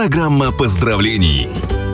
Программа поздравлений.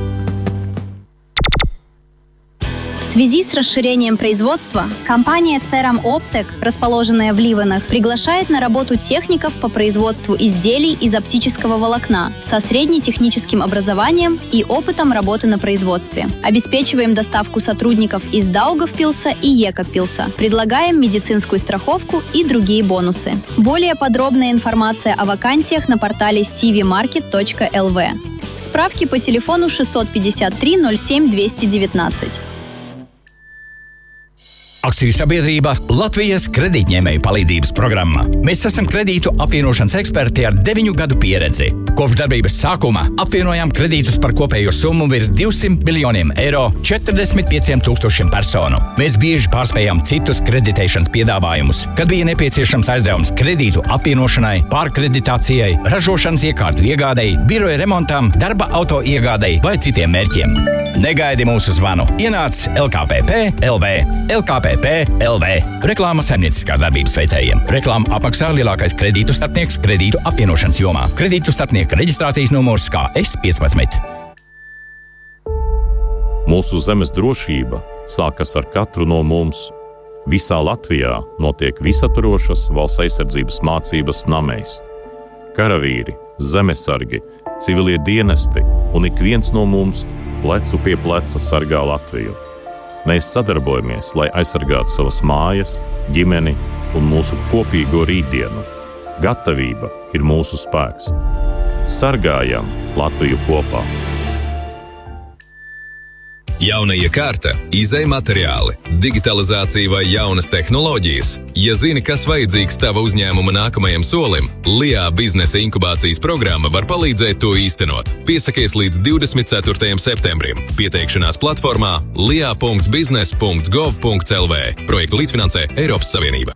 В связи с расширением производства компания Ceram Optek, расположенная в Ливенах, приглашает на работу техников по производству изделий из оптического волокна со среднетехническим образованием и опытом работы на производстве. Обеспечиваем доставку сотрудников из Даугавпилса и Екаппилса. Предлагаем медицинскую страховку и другие бонусы. Более подробная информация о вакансиях на портале cvmarket.lv. Справки по телефону 653 07 219. Akciju sabiedrība Latvijas kredītņēmēju palīdzības programma. Mēs esam kredītu apvienošanas eksperti ar 9 gadu pieredzi. Kopš darbības sākuma apvienojām kredītus par kopējo summu virs 200 miljoniem eiro 45 tūkstošiem personu. Mēs bieži pārspējām citus kreditēšanas piedāvājumus, kad bija nepieciešams aizdevums kredītu apvienošanai, pārkreditācijai, ražošanas iekārtu iegādei, biroja remontam, darba auto iegādei vai citiem mērķiem. Negaidi mūsu zvanu. Ienāc LKPP LV. LKPP LV. Reklāma saimnieciskās darbības veicējiem. Reklāma apmaksā lielākais kredītu starpnieks kredītu apvienošanas jomā. Kredītu starpnieka reģistrācijas numurs KS15. Mūsu zemes drošība sākas ar katru no mums. Visā Latvijā notiek visaturošas valsts aizsardzības mācības namēs. Karavīri, zemesargi, civilie dienesti un ik viens no mums plecu pie pleca sargā Latviju. Mēs sadarbojamies, lai aizsargātu savas mājas, ģimeni un mūsu kopīgo rītdienu. Gatavība ir mūsu spēks. Sargājam Latviju kopā! Jauna iekārta, izej materiāli, digitalizācija vai jaunas tehnoloģijas. Ja zini, kas vajadzīgs tava uzņēmuma nākamajam solim, LIA biznesa inkubācijas programma var palīdzēt to īstenot. Piesakies līdz 24. septembrim. Pieteikšanās platformā lia.biznes.gov.lv. Projektu līdzfinansē Eiropas Savienība.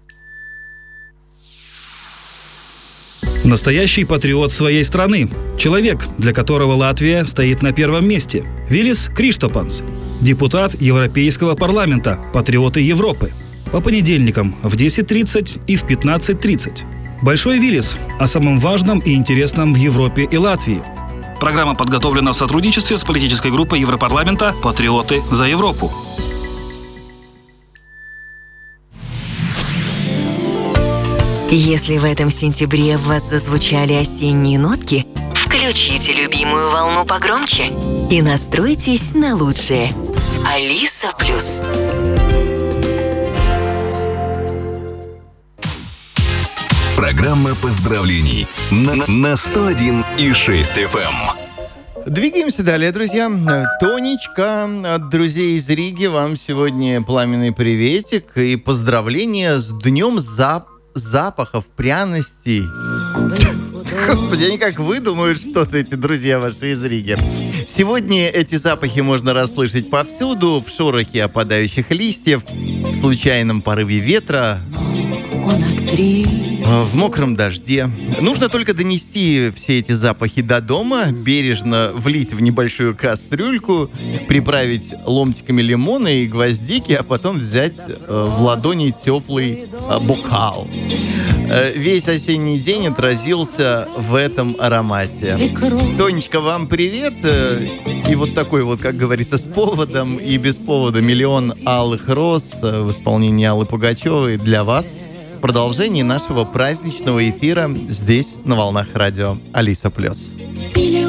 Настоящий патриот своей страны. Человек, для которого Латвия стоит на первом месте. Вилис Криштопанс. Депутат Европейского парламента. Патриоты Европы. По понедельникам в 10:30 и в 15:30. Большой Вилис о самом важном и интересном в Европе и Латвии. Программа подготовлена в сотрудничестве с политической группой Европарламента «Патриоты за Европу». Если в этом сентябре в вас зазвучали осенние нотки, включите любимую волну погромче и настройтесь на лучшее. Алиса Плюс. Программа поздравлений на 101,6 FM. Двигаемся далее, друзья. Тонечка от друзей из Риги. Вам сегодня пламенный приветик и поздравления с Днем запахов, пряностей. Господи, они как выдумают что-то, эти друзья ваши из Риги. Сегодня эти запахи можно расслышать повсюду, в шорохе опадающих листьев, в случайном порыве ветра, в мокром дожде. Нужно только донести все эти запахи до дома, бережно влить в небольшую кастрюльку, приправить ломтиками лимона и гвоздики, а потом взять в ладони теплый бокал. Весь осенний день отразился в этом аромате. Тонечка, вам привет. И вот такой вот, как говорится, с поводом и без повода миллион алых роз в исполнении Аллы Пугачевой для вас. Продолжение нашего праздничного эфира здесь, на волнах радио Алиса Плюс.